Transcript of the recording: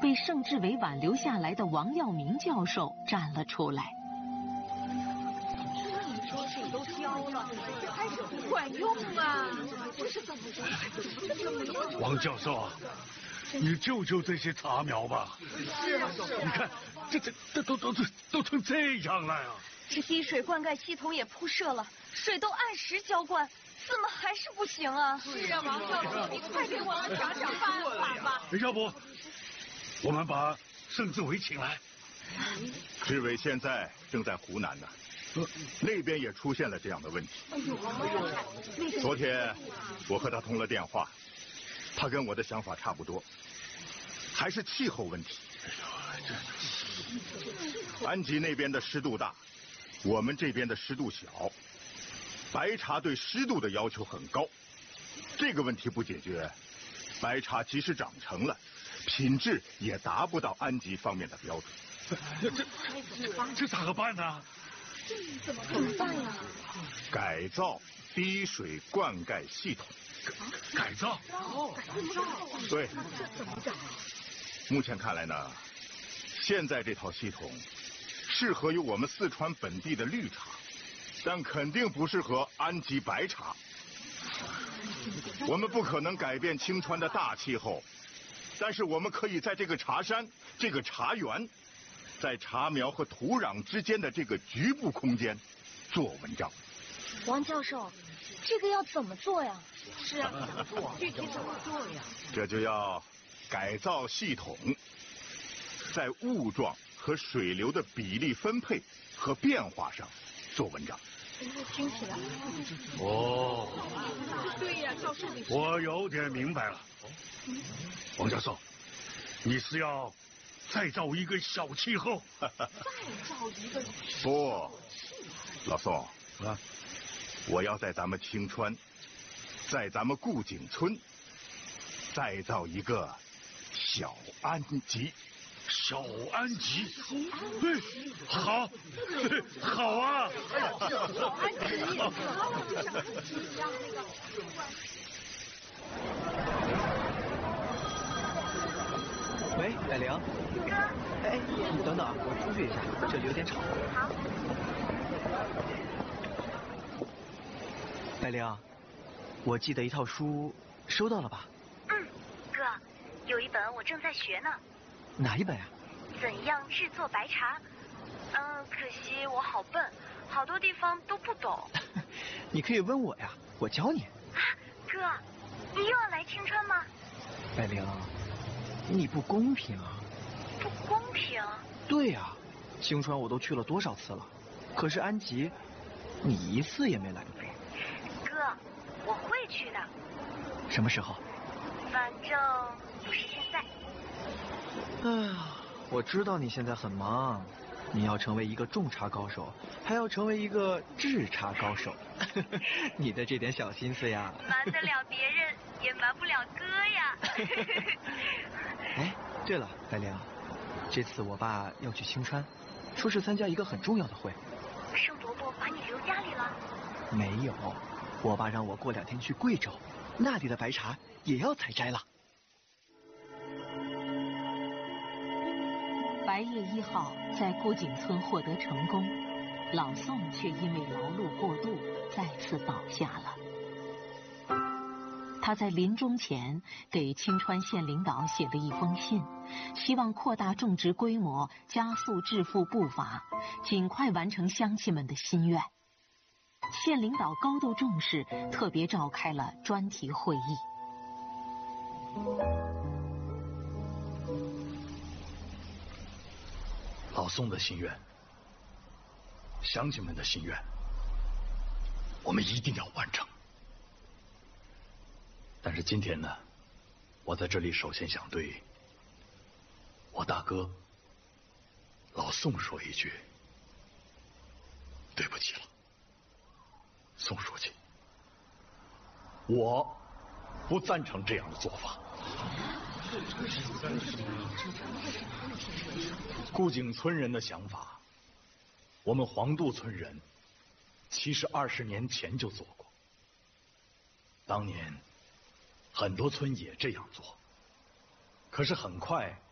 被盛志伟挽留下来的王耀明教授站了出来。 水都消了，还是不管用啊！这是怎么着？ 王教授啊，你救救这些茶苗吧！ 是啊， 你看，这都成这样了呀！ 这滴水灌溉系统也铺设了，水都按时浇灌，怎么还是不行啊？ 是啊，王教授，你快给我们想想办法吧！ 要不，我们把盛志伟请来。 志伟现在正在湖南呢。那边也出现了这样的问题。昨天我和他通了电话，他跟我的想法差不多，还是气候问题。安吉那边的湿度大，我们这边的湿度小，白茶对湿度的要求很高。这个问题不解决，白茶即使长成了，品质也达不到安吉方面的标准。 这咋个办呢？ 怎么办呀？ 改造滴水灌溉系统。 改造？ 对。目前看来呢，现在这套系统适合于我们四川本地的绿茶，但肯定不适合安吉白茶。我们不可能改变青川的大气候，但是我们可以在这个茶山、这个茶园，在茶苗和土壤之间的这个局部空间做文章。 王教授，这个要怎么做呀？ 是啊，怎么做？具体怎么做呀？ 这就要改造系统，在物状和水流的比例分配和变化上做文章。 听起来哦， 对呀，教授， 我有点明白了。王教授，你是要再造一个小气候？ 再造一个不，老宋啊，我要在咱们青川，在咱们顾景村，再造一个小安吉。 小安吉，对，好，对，好啊！ 小安吉， 喂，百灵。 哥。 哎，你等等啊，我出去一下，这里有点吵。 好。 百灵，我寄的一套书收到了吧？ 嗯，哥，有一本我正在学呢。 哪一本啊？ 怎样制作白茶？可惜我好笨，好多地方都不懂。 你可以问我呀，我教你。 啊，哥，你又要来青川吗？ 百灵，你不公平啊！ 不公平？ 对呀，青川我都去了多少次了，可是安吉，你一次也没来过。 哥，我会去的。 什么时候？ 反正不是现在。 哎呀，我知道你现在很忙，你要成为一个种茶高手，还要成为一个制茶高手。你的这点小心思呀， 瞒得了别人，也瞒不了哥呀。 哎，对了，白灵，这次我爸要去青川，说是参加一个很重要的会。 盛伯伯把你留家里了？ 没有，我爸让我过2天去贵州，那里的白茶也要采摘了。 白夜1号在顾景村获得成功，老宋却因为劳碌过度再次倒下了。他在临终前给青川县领导写了一封信，希望扩大种植规模，加速致富步伐，尽快完成乡亲们的心愿。县领导高度重视，特别召开了专题会议。 老宋的心愿，乡亲们的心愿，我们一定要完成。但是今天呢，我在这里首先想对我大哥老宋说一句对不起了。宋书记，我不赞成这样的做法。顾景村人的想法，我们黄渡村人其实20年前就做过，当年很多村也这样做，可是很快